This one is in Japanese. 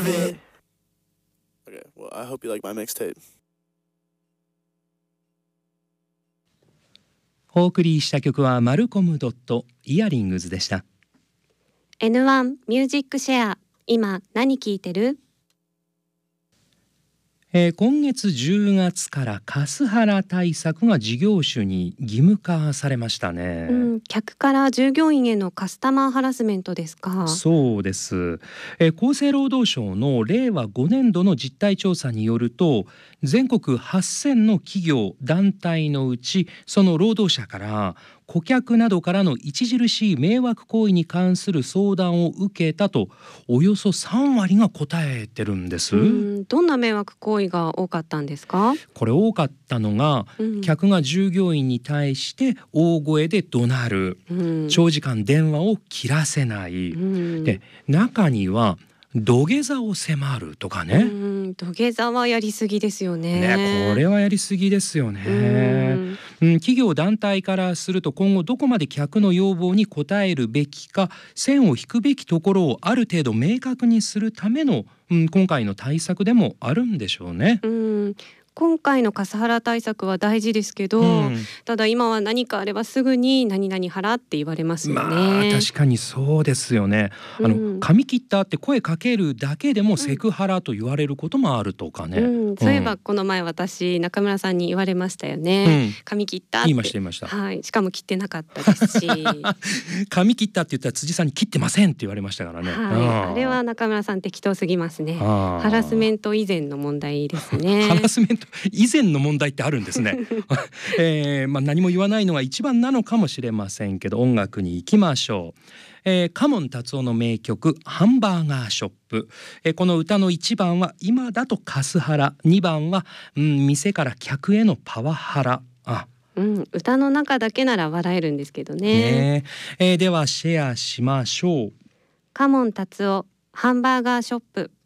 of it. Okay, well, I hope you like my mixtape. お送りした曲はマルコムドットイヤリングズでした。 N1 ミュージックシェア、今何聞いてる？ 今月10月からカスハラ対策が事業主に義務化されましたね。 客から従業員へのカスタマーハラスメントですか？ そうです。厚生労働省の令和5年度の実態調査によると、全国8000の企業団体のうち、その労働者から顧客などからの著しい迷惑行為に関する相談を受けたと、およそ3割が答えてるんです。 どんな迷惑行為が多かったんですか？ これ多かったのが、客が従業員に対して大声で怒鳴る、長時間電話を切らせない、で中には土下座を迫るとかね。 土下座はやりすぎですよね。 これはやりすぎですよね。企業団体からすると、今後どこまで客の要望に応えるべきか線を引くべきところをある程度明確にするための、今回の対策でもあるんでしょうね。 今回のカスハラ対策は大事ですけど、ただ今は何かあればすぐに何々払って言われますよね。 確かにそうですよね。髪切ったって声かけるだけでもセクハラと言われることもあるとかね。 そういえばこの前私中村さんに言われましたよね。髪切ったって言いました。 はい、しかも切ってなかったですし髪切ったって言ったら辻さんに切ってませんって言われましたからね。 あれは中村さん適当すぎますね。ハラスメント以前の問題ですね。 ハラスメント以前の問題ってあるんですね。何も言わないのが一番なのかもしれませんけど、音楽に行きましょう。嘉門達夫の名曲ハンバーガーショップ、この歌の1番は今だとカスハラ、2番は、店から客へのパワハラ。 歌の中だけなら笑えるんですけどね。 ではシェアしましょう。 嘉門達夫ハンバーガーショップ。